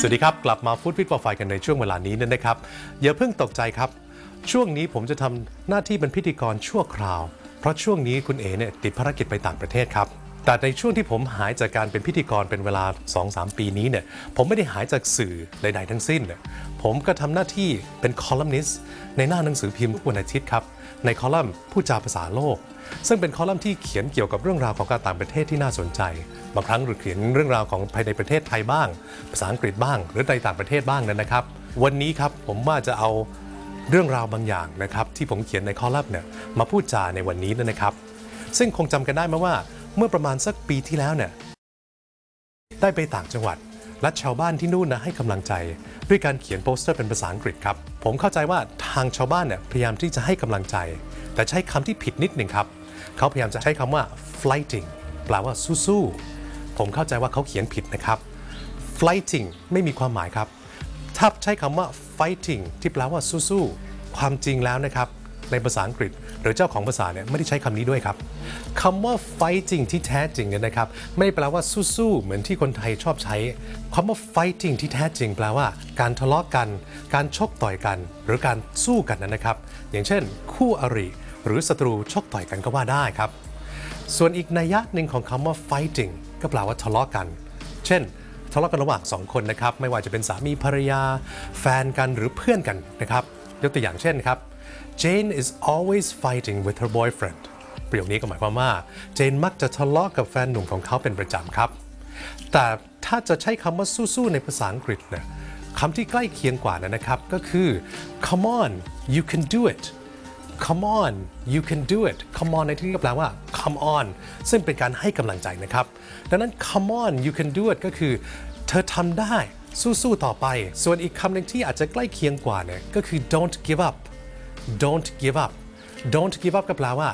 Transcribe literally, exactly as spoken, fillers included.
สวัสดีครับกลับมาฟู้ดฟิตฟอร์ไฟกันในช่วงเวลานี้นะครับอย่าเพิ่งตกใจครับช่วงนี้ผมจะทำหน้าที่เป็นพิธีกรชั่วคราวเพราะช่วงนี้คุณเอ๋เนี่ยติดภารกิจไปต่างประเทศครับแต่ในช่วงที่ผมหายจากการเป็นพิธีกรเป็นเวลา สองถึงสาม ปีนี้เนี่ยผมไม่ได้หายจากสื่อใดๆทั้งสิ้นผมก็ทำหน้าที่เป็นคอลัมนิสต์ในหน้าหนังสือพิมพ์ทุกวันอาทิตย์ครับในคอลัมน์ผู้จาภาษาโลกซึ่งเป็นคอลัมน์ที่เขียนเกี่ยวกับเรื่องราวของการต่างประเทศที่น่าสนใจบางครั้งหรือเขียนเรื่องราวของภายในประเทศไทยบ้างภาษาอังกฤษบ้างหรือในต่างประเทศบ้างนั้นนะครับวันนี้ครับผมว่าจะเอาเรื่องราวบางอย่างนะครับที่ผมเขียนในคอลัมน์เนี่ยมาพูดจาในวันนี้นะครับซึ่งคงจำกันได้ไหมว่าเมื่อประมาณสักปีที่แล้วเนี่ยได้ไปต่างจังหวัดและชาวบ้านที่นู่นนะให้กำลังใจด้วยการเขียนโปสเตอร์เป็นภาษาอังกฤษครับผมเข้าใจว่าทางชาวบ้านเนี่ยพยายามที่จะให้กำลังใจแต่ใช้คำที่ผิดนิดหนึ่งครับเขาพยายามจะใช้คำว่า fighting แปลว่าสู้ๆผมเข้าใจว่าเขาเขียนผิดนะครับ fighting ไม่มีความหมายครับถ้าใช้คำว่า fighting ที่แปลว่าสู้ๆความจริงแล้วนะครับในภาษาอังกฤษหรือเจ้าของภาษาเนี่ยไม่ได้ใช้คำนี้ด้วยครับคำว่า fighting ที่แท้จริงเนี่ยนะครับไม่ได้แปลว่าสู้ๆเหมือนที่คนไทยชอบใช้คำว่า fighting ที่แท้จริงแปลว่าการทะเลาะกันการชกต่อยกันหรือการสู้กันนะครับอย่างเช่นคู่อริหรือศัตรูชกต่อยกันก็ว่าได้ครับส่วนอีกนัยยะหนึ่งของคำว่า fighting ก็แปลว่าทะเลาะกันเช่นทะเลาะกันระหว่างสองคนนะครับไม่ว่าจะเป็นสามีภรรยาแฟนกันหรือเพื่อนกันนะครับยกตัวอย่างเช่นครับ Jane is always fighting with her boyfriend ประโยคนี้ก็หมายความว่าเจนมักจะทะเลาะกับแฟนหนุ่มของเขาเป็นประจำครับแต่ถ้าจะใช้คำว่าสู้ๆในภาษาอังกฤษเนี่ยคำที่ใกล้เคียงกว่านะครับก็คือ come on you can do it come on you can do it come on ในที่นี้ก็แปลว่า come on ซึ่งเป็นการให้กำลังใจนะครับดังนั้น come on you can do it ก็คือเธอทำได้สู้ๆต่อไปส่วนอีกคำหนึ่งที่อาจจะใกล้เคียงกว่าเนี่ยก็คือ don't give up don't give up don't give up ก็แปลว่า